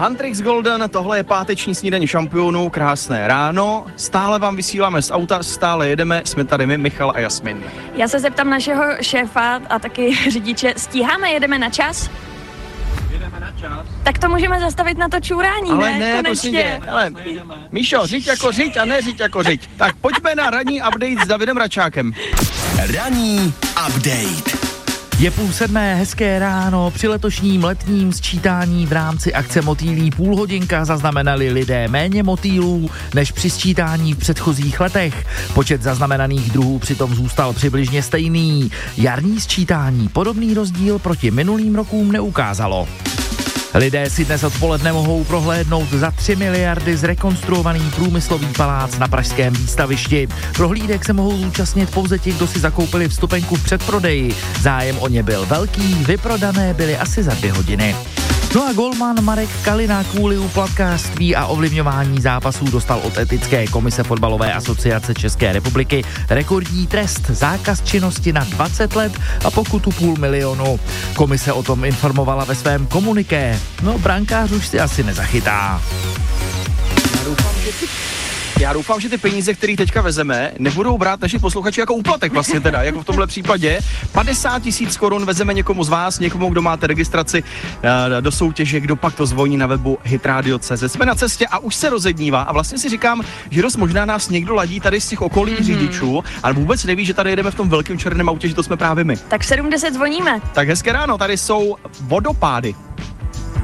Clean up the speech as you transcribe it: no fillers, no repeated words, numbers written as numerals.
Huntrix Golden, tohle je páteční snídaně šampionů, krásné ráno, stále vám vysíláme z auta, stále jedeme, jsme tady my, Michal a Jasmin. Já se zeptám našeho šéfa a taky řidiče, stíháme, jedeme na čas? Jedeme na čas. Tak to můžeme zastavit na to čurání, ale ne? Prosím tě, hele, Míšo, řiď jako řiď a ne řiď jako řiď. Tak pojďme na ranní update s Davidem Račákem. Ranní update. Je 6:30, hezké ráno, při letošním letním sčítání v rámci akce Motýlí půlhodinka zaznamenali lidé méně motýlů než při sčítání v předchozích letech. Počet zaznamenaných druhů přitom zůstal přibližně stejný. Jarní sčítání podobný rozdíl proti minulým rokům neukázalo. Lidé si dnes odpoledne mohou prohlédnout za 3 miliardy zrekonstruovaný průmyslový palác na pražském výstavišti. Prohlídek se mohou zúčastnit pouze ti, kdo si zakoupili vstupenku v předprodeji. Zájem o ně byl velký, vyprodané byly asi za 2 hodiny. No a golman Marek Kalina kvůli úplatkářství a ovlivňování zápasů dostal od etické komise fotbalové asociace České republiky rekordní trest, zákaz činnosti na 20 let a pokutu 500 000. Komise o tom informovala ve svém komuniké. No, brankář už si asi nezachytá. Já doufám, že ty peníze, které teďka vezeme, nebudou brát naši posluchači jako úplatek vlastně teda, jako v tomhle případě. 50 000 korun vezeme někomu z vás, někomu, kdo máte registraci do soutěže, kdo pak to zvoní na webu hitradio.cz. Jsme na cestě a už se rozednívá a vlastně si říkám, že dost možná nás někdo ladí tady z těch okolních řidičů, ale vůbec neví, že tady jedeme v tom velkém černém autě, že to jsme právě my. Tak v 7:10 zvoníme. Tak hezké ráno, tady jsou vodopády.